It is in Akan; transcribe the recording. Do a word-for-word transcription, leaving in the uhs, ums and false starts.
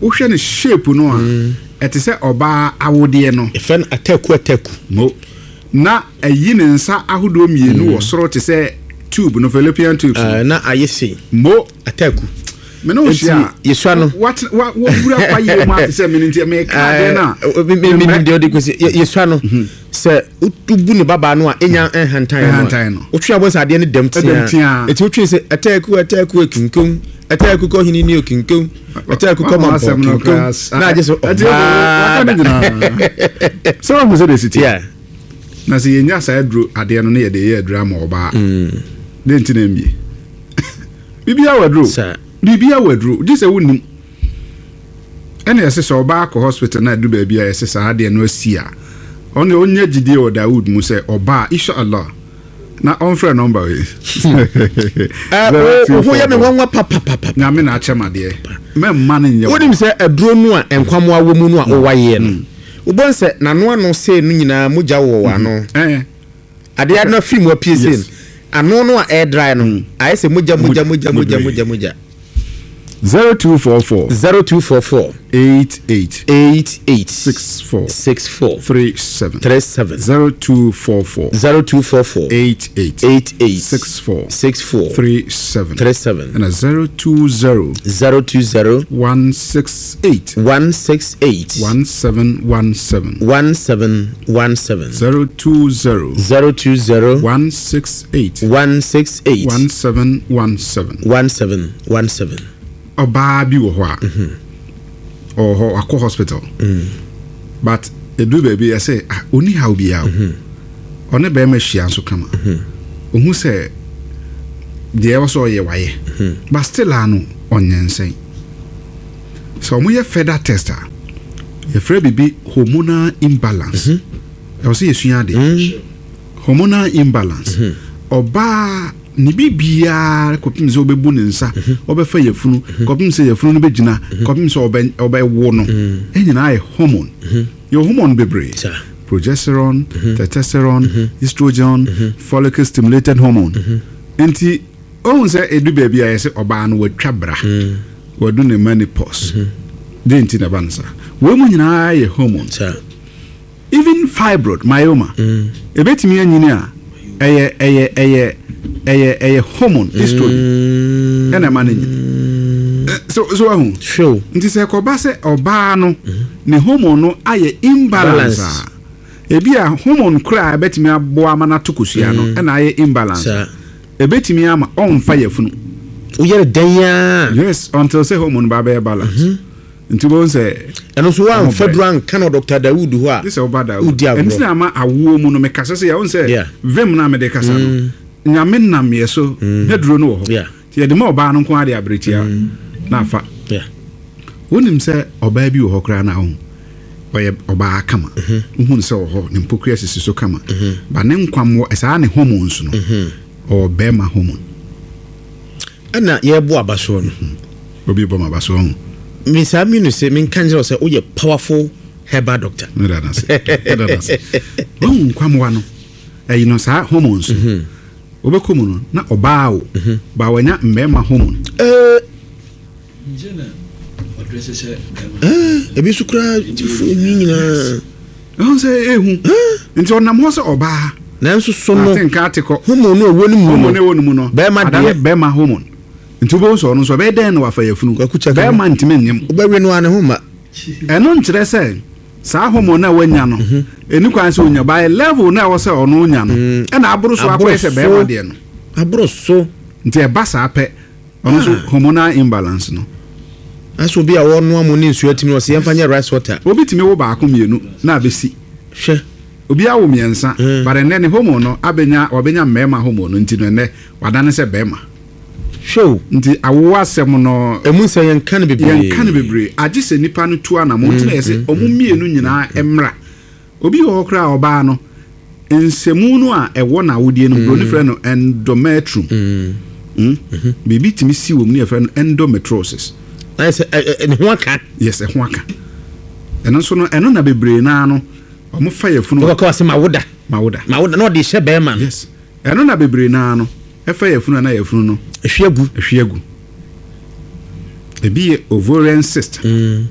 wohwɛ ne shape no a ɛte sɛ ɔbaa awode no efɛn ataku ataku mo na ayi ne nsa ahodo mienu wɔ soro te sɛ tube no fallopian tube uh, na ayese mo ataku me no hia yesua no what what bura kwa yi ma te sɛ me nti me ka de na me me de kwesi yesua no sɛ utubu ne baba no a enya enhantan no wotwe abɔ sɛ ade ne dam tia eti wotwe sɛ ataku ataku kinkom ataku ko hini ni kinkom ataku ko ma kinkom na age so so mo sɛ de siti na sɛ yenya sa aduro ade no ne ye de ye aduro ama oba de nti na mbie bibia waduro bibia waduro gye sɛ wonim ɛna yɛsɛ sɛ oba akɔ hospital na adu ba bia yɛsɛ sa ade no asi a ɔne onya gidie wɔ Dawood mu sɛ oba inshallah na on frɛ number we eh wo yɛ me wanwa papa papa na me na akyɛm ade me mma ne nyɛ wonim sɛ aduro no a enkwamo awo mu no a ɔwayɛ no wobon sɛ nano ano se no nyinaa mogya wɔ wa no eh ade ya na film wa P S N ano no a air dry no ayɛ sɛ mogya mogya mogya mogya mogya mogya zero two four four zero two four four eight eight eight eight six four six four three seven three seven zero two four four zero two four four eight eight eight eight six four six four three seven three seven and a zero two zero zero two zero one six eight one six eight one seven one seven one seven one seven zero two zero zero two zero one six eight one six eight one seven one seven one seven one seven. Oba bi wo ho a oh ho akọ hospital but edu baby I say oni how bi a one be ma hia so kama ohu say de e so ye waye but still anu onyensen so mo ye further tester e frɛ bibi hormonal imbalance e o say esua de hormonal imbalance oba ni bibia kopim se obebu ne nsa obefa yafunu kopim se yafunu no begina kopim se obe obewo no enyina ay hormone your hormone bebre progesterone testosterone estrogen follicle stimulated hormone enti ohun se edu bia ya se oba no watwa bra wadu ne menopause de enti na bansa we mu nyina ay hormone even fibroid myoma ebetimi anyini a eye eye eye eye eye hormone estrogen ena manage so so ahu show nti se ko ba se oba no ne hormone no aye imbalance ebi a hormone kura betimi abo amana tokosua no ena aye imbalance ebetimi ama on fa yafunu o yere dan ya yes until say hormone ba be balance nti bo se eno so one federal kan Doctor Dawood ho a this oba Dawood enti na ama awo mu no me kasa se ya won se vem na me de kasa no nyame nam yeso na duro no ho ti de ma oba no ko ade abretia na afa wonim se oba bi wo kra na ho oye oba kama uhun se wo ho ne mpokua sisi so kama ba ne nkwam esa ne hormones no o be ma hormone ana ye bo abaso no obi bo ma abaso ho me sa mi no se me kanjero se oye powerful herbal doctor me da na se da na se wo nkwam wa no ayi no sa hormones obekomu no na oba o ba wanya mbema hormone eh njena odrese se eh ebi sukra tifu nyina oh say ehu nti onam ho se oba na nso so no atenka atiko hormone no woni mu hormone woni mu no bema de bema hormone nti bo so no so be den na wafa yafunu bema ntime nyem obawe no ane ho ma eno nkyere se saa hormone na wanya no eni kwan se onya ba level na wo se ono onya no e na aboro so akwa se bema de no aboro so nti e ba sa pe ono so hormonal imbalance no aso bi a wo no amoni nsu atimi no se yemfanya rice water obi timi wo ba akomienu na abesi hwe obi awo miensa bare ne ne hormone no abenya obenya mema hormone nti no ne wadane se bema show nti awo asem no emu se yen kan bebre yen kan bebre agi se nipa no tu ana mo ntena ese omu mienu nyina emra obi wo kra oba no ensemu no a ewo na wodie no bro ni frɛ no endometrium mm bibi timi si wo mu ne frɛ no endometriosis na se ne ho aka yes e ho aka eno so no eno na bebre na no omo fa yafunu ko ko se mawoda mawoda mawoda no de hye be man yes eno na bebre na no e fa yafunu na yafunu no ehwiagu ehwiagu ebi ovarian cyst